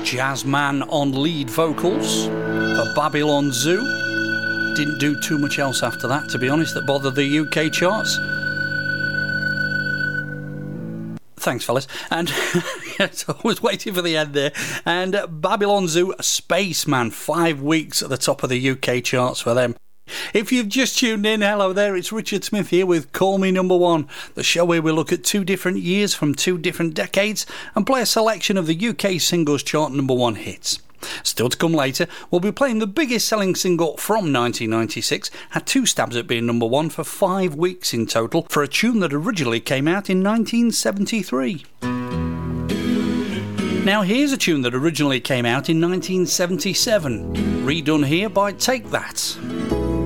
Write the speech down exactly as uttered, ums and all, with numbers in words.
jazz man on lead vocals for Babylon Zoo. Didn't do too much else after that, to be honest, that bothered the U K charts. Thanks, fellas. And yes, I was waiting for the end there. And uh, Babylon Zoo, Spaceman, five weeks at the top of the U K charts for them. If you've just tuned in, hello there, it's Richard Smith here with Call Me Number One, the show where we look at two different years from two different decades and play a selection of the U K singles chart number one hits. Still to come later, we'll be playing the biggest selling single from nineteen ninety-six, had two stabs at being number one for five weeks in total, for a tune that originally came out in nineteen seventy-three. Now here's a tune that originally came out in nineteen seventy-seven, redone here by Take That.